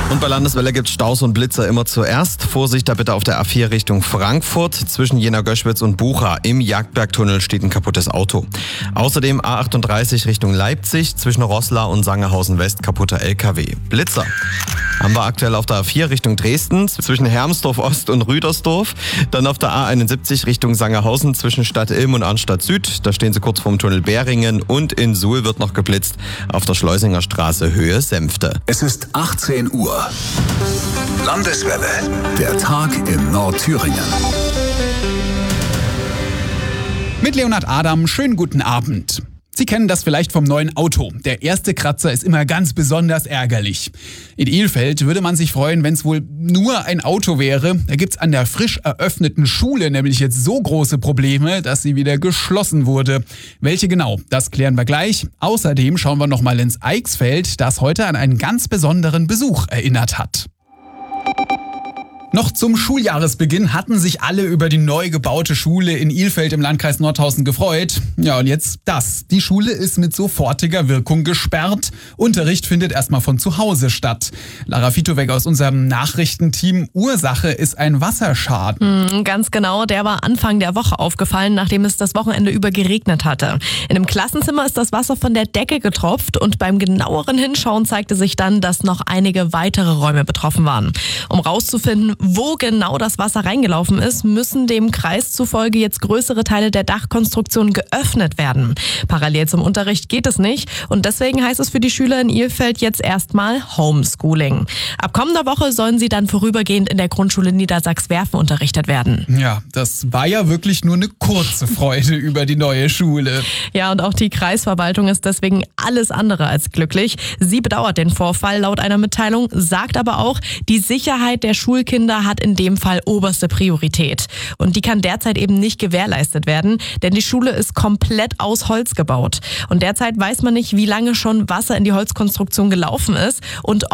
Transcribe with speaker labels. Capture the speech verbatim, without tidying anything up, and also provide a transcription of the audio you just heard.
Speaker 1: Und bei Landeswelle gibt es Staus und Blitzer immer zuerst. Vorsicht da bitte auf der A vier Richtung Frankfurt. Zwischen Jena-Göschwitz und Bucha im Jagdbergtunnel steht ein kaputtes Auto. Außerdem A achtunddreißig Richtung Leipzig. Zwischen Roßla und Sangerhausen West kaputter L K W. Blitzer haben wir aktuell auf der A vier Richtung Dresden. Zwischen Hermsdorf Ost und Rüdersdorf. Dann auf der A einundsiebzig Richtung Sangerhausen zwischen Stadt Ilm und Arnstadt Süd. Da stehen sie kurz vorm Tunnel Beringen. Und in Suhl wird noch geblitzt auf der Schleusinger Straße Höhe Senfte.
Speaker 2: Es ist achtzehn Uhr. Landeswelle. Der Tag in Nordthüringen.
Speaker 3: Mit Leonhard Adam, schönen guten Abend. Sie kennen das vielleicht vom neuen Auto. Der erste Kratzer ist immer ganz besonders ärgerlich. In Ilfeld würde man sich freuen, wenn es wohl nur ein Auto wäre. Da gibt's an der frisch eröffneten Schule nämlich jetzt so große Probleme, dass sie wieder geschlossen wurde. Welche genau, das klären wir gleich. Außerdem schauen wir nochmal ins Eichsfeld, das heute an einen ganz besonderen Besuch erinnert hat. Noch zum Schuljahresbeginn hatten sich alle über die neu gebaute Schule in Ilfeld im Landkreis Nordhausen gefreut. Ja, und jetzt das. Die Schule ist mit sofortiger Wirkung gesperrt. Unterricht findet erstmal von zu Hause statt. Lara Fitoweg aus unserem Nachrichtenteam. Ursache ist ein Wasserschaden.
Speaker 4: Mhm, ganz genau, der war Anfang der Woche aufgefallen, nachdem es das Wochenende über geregnet hatte. In einem Klassenzimmer ist das Wasser von der Decke getropft und beim genaueren Hinschauen zeigte sich dann, dass noch einige weitere Räume betroffen waren. Um rauszufinden, wo genau das Wasser reingelaufen ist, müssen dem Kreis zufolge jetzt größere Teile der Dachkonstruktion geöffnet werden. Parallel zum Unterricht geht es nicht und deswegen heißt es für die Schüler in Ilfeld jetzt erstmal Homeschooling. Ab kommender Woche sollen sie dann vorübergehend in der Grundschule Niedersachs-Werfen unterrichtet werden.
Speaker 3: Ja, das war ja wirklich nur eine kurze Freude über die neue Schule.
Speaker 4: Ja, und auch die Kreisverwaltung ist deswegen alles andere als glücklich. Sie bedauert den Vorfall laut einer Mitteilung, sagt aber auch, die Sicherheit der Schulkinder hat in dem Fall oberste Priorität. Und die kann derzeit eben nicht gewährleistet werden, denn die Schule ist komplett aus Holz gebaut. Und derzeit weiß man nicht, wie lange schon Wasser in die Holzkonstruktion gelaufen ist und